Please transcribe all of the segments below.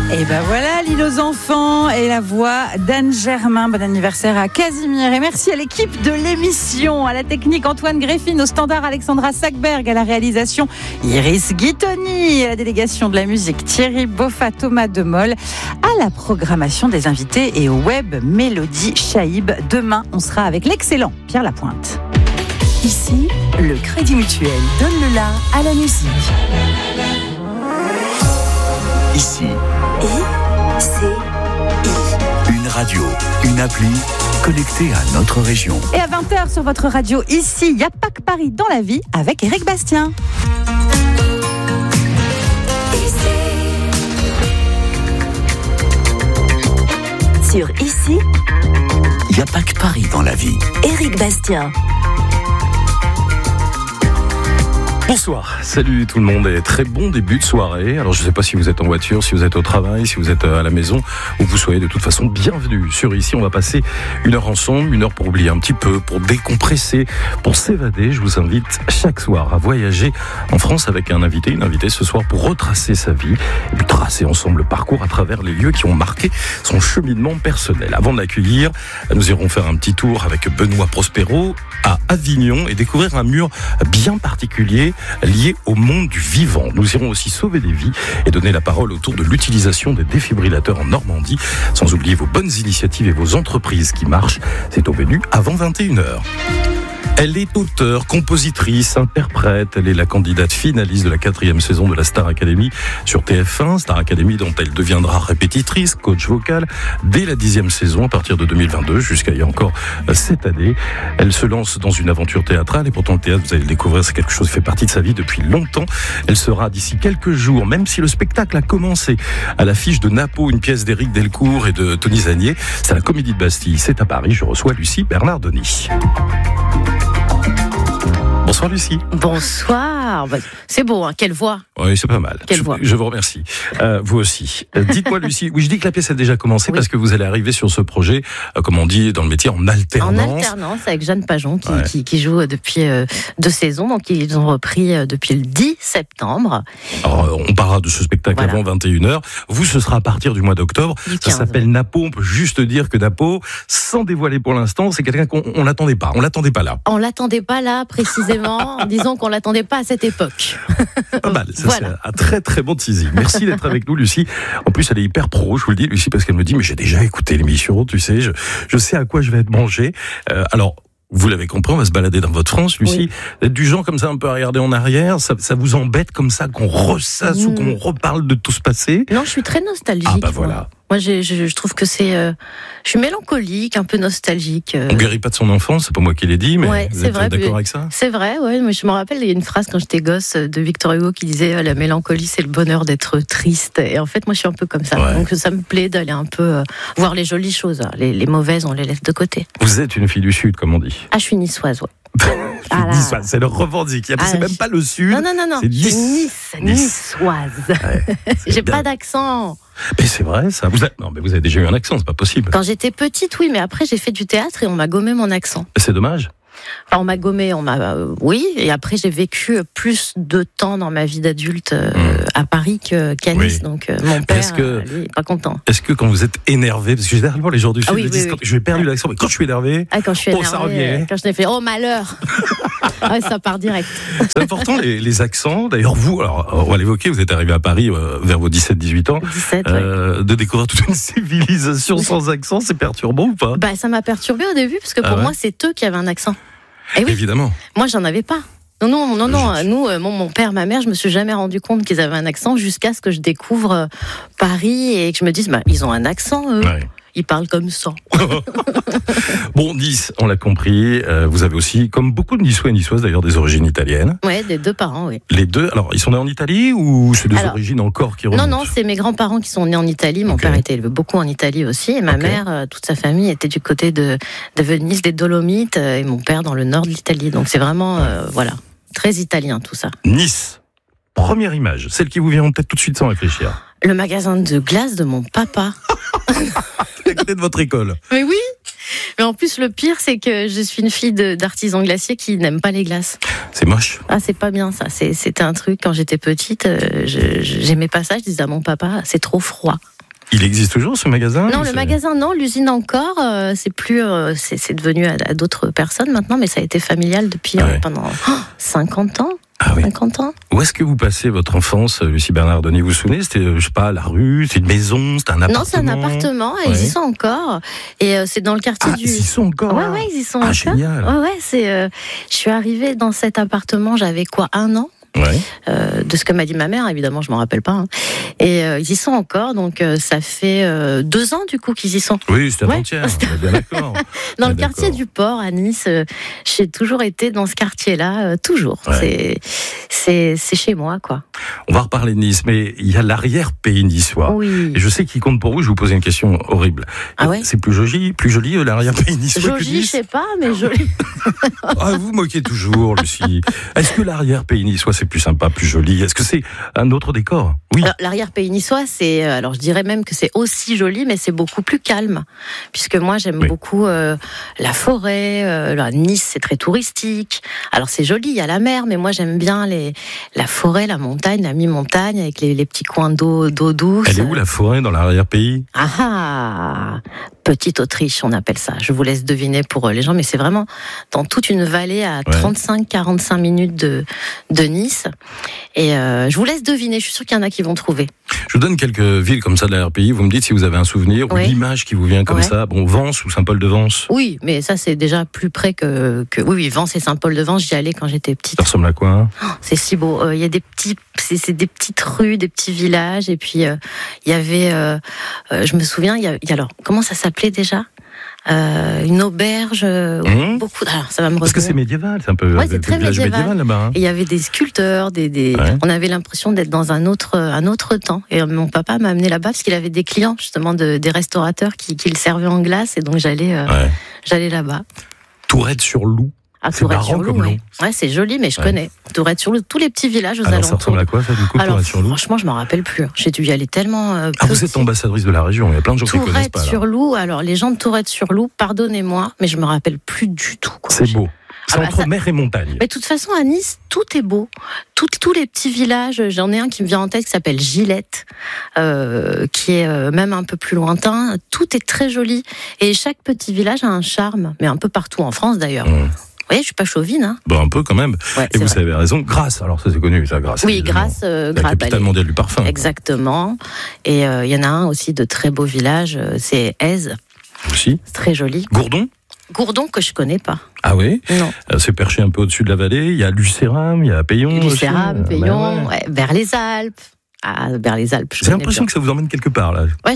Et ben voilà, l'île aux enfants et la voix d'Anne Germain. Bon anniversaire à Casimir et merci à l'équipe de l'émission, à la technique Antoine Greffine, au standard Alexandra Sackberg, à la réalisation Iris Guitoni, à la délégation de la musique Thierry Boffa, Thomas Demol, à la programmation des invités et au web Mélodie Chaïb. Demain, on sera avec l'excellent Pierre Lapointe. Ici, le Crédit Mutuel donne le la à la musique. Ici, I-C-I. une radio, une appli connectée à notre région. Et à 20h sur votre radio, ici, il n'y a pas que Paris dans la vie avec Éric Bastien. Sur Ici, Il n'y a pas que Paris dans la vie. Éric Bastien. Bonsoir, salut tout le monde et très bon début de soirée. Alors je ne sais pas si vous êtes en voiture, si vous êtes au travail, si vous êtes à la maison, où vous soyez de toute façon bienvenue. Sur Ici, on va passer une heure ensemble, une heure pour oublier un petit peu, pour décompresser, pour s'évader. Je vous invite chaque soir à voyager en France avec un invité, une invitée ce soir pour retracer sa vie et puis tracer ensemble le parcours à travers les lieux qui ont marqué son cheminement personnel. Avant de l'accueillir, nous irons faire un petit tour avec Benoît Prospero à Avignon et découvrir un mur bien particulier lié au monde du vivant. Nous irons aussi sauver des vies et donner la parole autour de l'utilisation des défibrillateurs en Normandie, sans oublier vos bonnes initiatives et vos entreprises qui marchent. C'est au menu avant 21h. Elle est auteure, compositrice, interprète. Elle est la candidate finaliste de la 4e saison de la Star Academy sur TF1. Star Academy dont elle deviendra répétitrice, coach vocal, dès la 10e saison à partir de 2022 jusqu'à il y a encore cette année. Elle se lance dans une aventure théâtrale et pourtant le théâtre, vous allez le découvrir, c'est quelque chose qui fait partie de sa vie depuis longtemps. Elle sera d'ici quelques jours, même si le spectacle a commencé, à l'affiche de Napo, une pièce d'Éric Delcourt et de Tony Zanier. C'est à la Comédie de Bastille, c'est à Paris. Je reçois Lucie Bernardoni. Bonsoir Lucie. Bonsoir. C'est beau, hein, quelle voix. Oui, c'est pas mal. Quelle voix. Je vous remercie. Vous aussi. Dites-moi Lucie, oui, je dis que la pièce a déjà commencé parce que vous allez arriver sur ce projet, comme on dit dans le métier, en alternance. En alternance avec Jeanne Pajon qui joue depuis 2 saisons. Donc ils ont repris depuis le 10 septembre. Alors, on parlera de ce spectacle avant 21h. Vous, ce sera à partir du mois d'octobre. Ça s'appelle Napo. On peut juste dire que Napo, sans dévoiler pour l'instant, c'est quelqu'un qu'on l'attendait pas. On l'attendait pas là. On l'attendait pas là, précisément. Disons qu'on l'attendait pas à cette époque. Pas mal, ça c'est un très très bon teasing. Merci d'être avec nous Lucie. En plus elle est hyper pro, je vous le dis Lucie, parce qu'elle me dit mais j'ai déjà écouté l'émission, tu sais, je sais à quoi je vais être mangé. Alors vous l'avez compris, on va se balader dans votre France, Lucie. Vous êtes du genre comme ça un peu à regarder en arrière, ça vous embête comme ça qu'on ressasse ou qu'on reparle de tout ce passé? Non, je suis très nostalgique. Ah bah voilà. Moi, je trouve que je suis mélancolique, un peu nostalgique. On guérit pas de son enfance, c'est pas moi qui l'ai dit, mais vous êtes d'accord avec ça? C'est vrai, ouais. Mais je me rappelle, il y a une phrase quand j'étais gosse de Victor Hugo qui disait la mélancolie, c'est le bonheur d'être triste. Et en fait, moi, je suis un peu comme ça. Donc, ça me plaît d'aller un peu voir les jolies choses. Les mauvaises, on les laisse de côté. Vous êtes une fille du Sud, comme on dit. Ah, je suis niçoise, ouais. C'est le revendique. C'est même pas le Sud. Non. C'est Niçoise. Ouais, j'ai pas d'accent. Mais c'est vrai, ça. Vous avez déjà eu un accent, c'est pas possible. Quand j'étais petite, oui, mais après j'ai fait du théâtre et on m'a gommé mon accent. C'est dommage. Enfin, on m'a gommé, oui, et après j'ai vécu plus de temps dans ma vie d'adulte à Paris qu'à Nice, donc mon père, lui, est pas content. Est-ce que quand vous êtes énervé, parce que généralement les gens du Sud me disent quand j'ai perdu l'accent, mais quand je suis énervé, quand je suis énervé, ça revient. Quand je t'ai fait malheur, ça part direct. C'est important les accents. D'ailleurs vous, alors on va l'évoquer, vous êtes arrivé à Paris vers vos 17-18 ans, 17, de découvrir toute une civilisation sans accent, c'est perturbant ou pas? Ça m'a perturbé au début parce que pour moi c'est eux qui avaient un accent. Et oui, évidemment. Moi, j'en avais pas. Non. Nous, mon père, ma mère, je me suis jamais rendu compte qu'ils avaient un accent jusqu'à ce que je découvre Paris et que je me dise, ils ont un accent, eux. Ouais. Ils parlent comme ça. Bon, Nice, on l'a compris. Vous avez aussi, comme beaucoup de Niçois et Niçoises d'ailleurs, des origines italiennes. Ouais, des 2 parents, oui. Les 2, alors ils sont nés en Italie ou c'est des origines encore qui remontent? Non, c'est mes grands-parents qui sont nés en Italie. Mon père était élevé beaucoup en Italie aussi. Et ma mère, toute sa famille était du côté de Venise, des Dolomites. Et mon père dans le nord de l'Italie. Donc c'est vraiment, très italien tout ça. Nice, première image, celle qui vous vient en tête tout de suite sans réfléchir. Le magasin de glace de mon papa. À côté de votre école. Mais oui. Mais en plus, le pire, c'est que je suis une fille d'artisan glacier qui n'aime pas les glaces. C'est moche. Ah, c'est pas bien ça. C'était un truc, quand j'étais petite, j'aimais pas ça. Je disais à mon papa, c'est trop froid. Il existe toujours ce magasin? Non, le magasin, non. L'usine encore. C'est plus. C'est devenu à d'autres personnes maintenant, mais ça a été familial depuis pendant 50 ans. Ah oui. 50 ans. Où est-ce que vous passez votre enfance, Lucie Bernardoni? Vous vous souvenez? C'était, je sais pas, la rue, c'est une maison, c'est un appartement? Non, c'est un appartement, et ils y sont encore. Et c'est dans le quartier du... Ils y sont encore? Ouais, ils y sont encore. Génial. Ouais, c'est... je suis arrivée dans cet appartement, j'avais 1 an? Ouais. De ce que m'a dit ma mère, évidemment, je m'en rappelle pas. Et ils y sont encore, donc ça fait 2 ans du coup qu'ils y sont. Oui, c'était avant-hier, on est bien d'accord. Dans le quartier du Port, à Nice, j'ai toujours été dans ce quartier-là, toujours. Ouais. C'est chez moi, quoi. On va reparler de Nice, mais il y a l'arrière-pays niçois. Oui. Et je sais qu'il compte pour vous, je vais vous poser une question horrible. Ah ouais? C'est plus joli l'arrière-pays niçois que Joli, Nice? je sais pas, mais joli. Ah, vous moquez toujours, Lucie. Est-ce que l'arrière-pays niçois, c'est plus sympa, plus joli? Est-ce que c'est un autre décor? Oui. Alors, l'arrière-pays niçois, alors je dirais même que c'est aussi joli, mais c'est beaucoup plus calme. Puisque moi, j'aime beaucoup la forêt. Nice, c'est très touristique. Alors, c'est joli, il y a la mer, mais moi, j'aime bien la forêt, la montagne, la mi-montagne, avec les petits coins d'eau douce. Elle est où, la forêt, dans l'arrière-pays? Petite Autriche, on appelle ça. Je vous laisse deviner pour les gens, mais c'est vraiment dans toute une vallée à 35-45 minutes de Nice. Et je vous laisse deviner, je suis sûre qu'il y en a qui vont trouver. Je vous donne quelques villes comme ça de l'arrière-pays, vous me dites si vous avez un souvenir ou l'image qui vous vient comme ça. Bon, Vence ou Saint-Paul-de-Vence? Oui, mais ça c'est déjà plus près que... Oui, Vence et Saint-Paul-de-Vence, j'y allais quand j'étais petite. Ça ressemble à quoi? C'est si beau. Il y a des c'est des petites rues, des petits villages, et puis il y avait... je me souviens, alors, comment ça s'appelait déjà? Une auberge, beaucoup. Alors, ça va me revenir. Parce que c'est médiéval, c'est un peu c'est très médiéval là-bas. Hein. Et il y avait des sculpteurs, on avait l'impression d'être dans un autre temps. Et mon papa m'a amené là-bas parce qu'il avait des clients justement des restaurateurs qui le servaient en glace, et donc j'allais là-bas. Tourette-sur-Loup. C'est marrant comme nom. Ouais, c'est joli, mais je connais. Tourette-sur-Loup, tous les petits villages aux alentours. Ça ressemble à quoi, ça, du coup, Tourette-sur-Loup? Franchement, je m'en rappelle plus. J'ai dû y aller tellement. Vous êtes ambassadrice de la région, il y a plein de gens qui ne connaissent pas. Tourette-sur-Loup, alors les gens de Tourette-sur-Loup, pardonnez-moi, mais je me rappelle plus du tout. C'est beau. C'est entre mer et montagne. Mais de toute façon, à Nice, tout est beau. Tous les petits villages, j'en ai un qui me vient en tête qui s'appelle Gillette, qui est même un peu plus lointain. Tout est très joli. Et chaque petit village a un charme, mais un peu partout en France d'ailleurs. Vous voyez, je suis pas chauvine, hein. Bon, un peu quand même. Ouais, et vous avez raison, Grasse. Alors ça c'est connu, ça, Grasse. Oui, Grasse. La capitale mondiale du parfum. Exactement. Et il y en a un aussi de très beaux villages, c'est Èze. Aussi. C'est très joli. Gourdon que je connais pas. Ah oui? Non. C'est perché un peu au-dessus de la vallée. Il y a Lucéram, il y a Payon. Lucéram, Payon, vers les Alpes. Vers les Alpes. J'ai l'impression que ça vous emmène quelque part là. Ouais,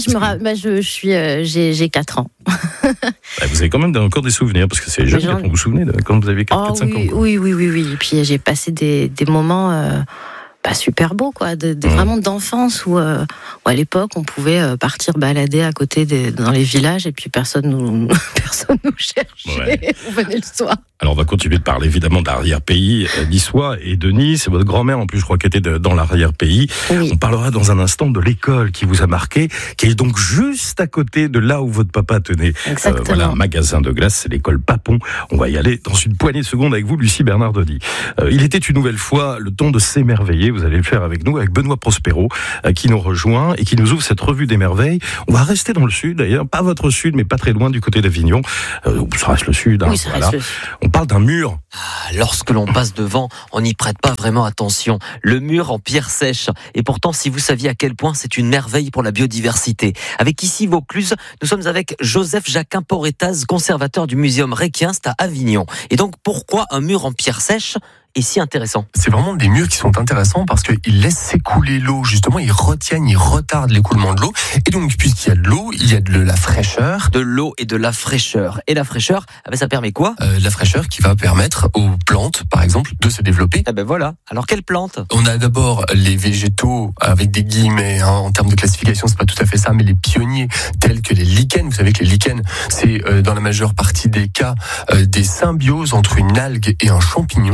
j'ai 4 ans. Vous avez quand même encore des souvenirs parce que c'est jeune quand vous vous souvenez quand vous avez 4-5 ans. Oui. Et puis j'ai passé des moments super beaux, quoi, vraiment d'enfance où à l'époque on pouvait partir balader à côté dans les villages et puis personne nous cherchait. On venait le soir. Alors on va continuer de parler évidemment d'arrière-pays niçois et de Nice. Votre grand-mère en plus je crois qu'elle était dans l'arrière-pays. Oui. On parlera dans un instant de l'école qui vous a marqué, qui est donc juste à côté de là où votre papa tenait un magasin de glace, c'est l'école Papon. On va y aller dans une poignée de secondes avec vous, Lucie Bernardoni. Il était une nouvelle fois le temps de s'émerveiller. Vous allez le faire avec nous, avec Benoît Prospero qui nous rejoint et qui nous ouvre cette revue des merveilles. On va rester dans le sud d'ailleurs, pas votre sud mais pas très loin du côté d'Avignon. Ça reste le sud. Oui, ça reste le sud. On parle d'un mur. Lorsque l'on passe devant, on n'y prête pas vraiment attention. Le mur en pierre sèche. Et pourtant, si vous saviez à quel point c'est une merveille pour la biodiversité. Avec ici Vaucluse, nous sommes avec Joseph Jacquin Porretaz, conservateur du Muséum Requienst à Avignon. Et donc, pourquoi un mur en pierre sèche est si intéressant? C'est vraiment des murs qui sont intéressants parce qu'ils laissent s'écouler l'eau, justement, ils retardent l'écoulement de l'eau. Et donc, puisqu'il y a de l'eau, il y a de la fraîcheur. De l'eau et de la fraîcheur. Et la fraîcheur, ça permet quoi? La fraîcheur qui va permettre aux plantes, par exemple, de se développer. Voilà. Alors, quelles plantes? On a d'abord les végétaux, avec des guillemets, en termes de classification, c'est pas tout à fait ça, mais les pionniers, tels que les lichens. Vous savez que les lichens, c'est dans la majeure partie des cas des symbioses entre une algue et un champignon qui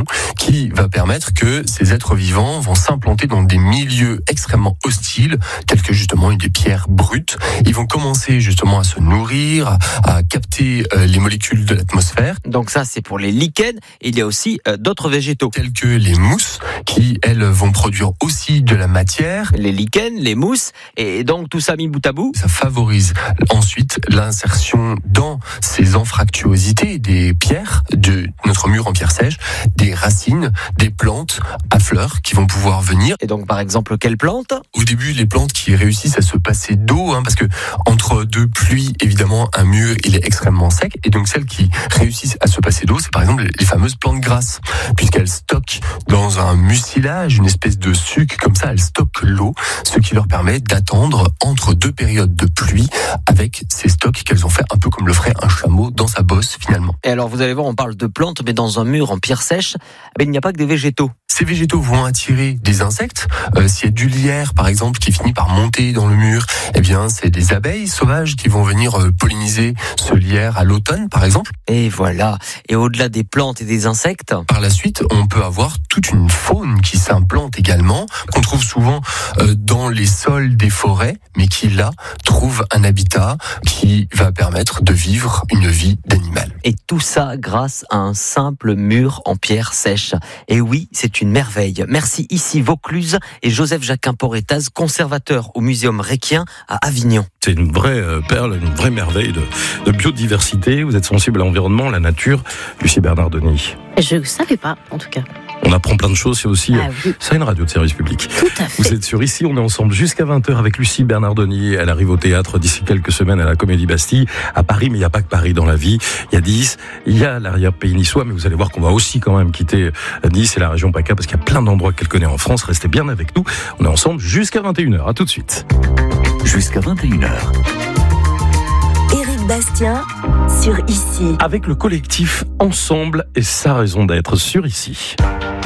qui va permettre que ces êtres vivants vont s'implanter dans des milieux extrêmement hostiles, tels que justement des pierres brutes. Ils vont commencer justement à se nourrir, à capter les molécules de l'atmosphère. Donc ça, c'est pour les lichens. Il y a aussi d'autres végétaux. Tels que les mousses, qui, elles, vont produire aussi de la matière. Les lichens, les mousses, et donc tout ça mis bout à bout. Ça favorise ensuite l'insertion dans ces anfractuosités des pierres, de notre mur en pierre sèche, des racines, des plantes à fleurs qui vont pouvoir venir. Et donc, par exemple, quelles plantes ? Au début, les plantes qui réussissent à se passer d'eau, parce que entre deux pluies, évidemment, un mur, il est extrêmement sec. Et donc, celles qui réussissent à se passer d'eau, c'est par exemple les fameuses plantes grasses, puisqu'elles stockent dans un mucilage, une espèce de suc comme ça, elles stockent l'eau, ce qui leur permet d'attendre entre deux périodes de pluie avec ces stocks qu'elles ont fait un peu comme le ferait un chameau dans sa bosse finalement. Et alors, vous allez voir, on parle de plantes, mais dans un mur en pierre sèche, il n'y a pas que des végétaux. Ces végétaux vont attirer des insectes. S'il y a du lierre, par exemple, qui finit par monter dans le mur, eh bien, c'est des abeilles sauvages qui vont venir polliniser ce lierre à l'automne, par exemple. Et voilà. Et au-delà des plantes et des insectes, par la suite, on peut avoir toute une faune qui s'implante également, qu'on trouve souvent dans les sols des forêts, mais qui, là, trouve un habitat qui va permettre de vivre une vie d'animal. Et tout ça grâce à un simple mur en pierre sèche. Et oui, c'est une merveille. Merci ici Vaucluse et Joseph Jacquin-Porretaz, conservateur au Muséum Requien à Avignon. C'est une vraie perle, une vraie merveille de biodiversité. Vous êtes sensible à l'environnement, à la nature. Lucie Bernardoni. Je ne savais pas, en tout cas. On apprend plein de choses, c'est aussi oui. C'est une radio de service public. Tout à fait. Vous êtes sur Ici, on est ensemble jusqu'à 20h avec Lucie Bernardoni. Elle arrive au théâtre d'ici quelques semaines à la Comédie Bastille, à Paris, mais il n'y a pas que Paris dans la vie. Il y a Nice, il y a l'arrière-pays niçois, mais vous allez voir qu'on va aussi quand même quitter Nice et la région PACA parce qu'il y a plein d'endroits qu'elle connaît en France. Restez bien avec nous. On est ensemble jusqu'à 21h. À tout de suite. Jusqu'à 21h. Éric Bastien sur Ici. Avec le collectif Ensemble et sa raison d'être sur Ici.